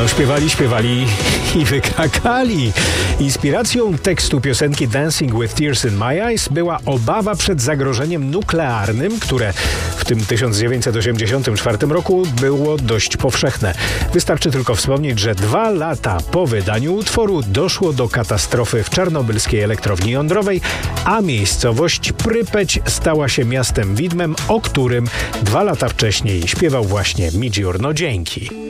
Śpiewali i wykrakali. Inspiracją tekstu piosenki Dancing with Tears in My Eyes była obawa przed zagrożeniem nuklearnym, które w tym 1984 roku było dość powszechne. Wystarczy tylko wspomnieć, że 2 lata po wydaniu utworu doszło do katastrofy w czarnobylskiej elektrowni jądrowej, a miejscowość Prypeć stała się miastem widmem, o którym 2 lata wcześniej śpiewał właśnie Midjourno. Dzięki.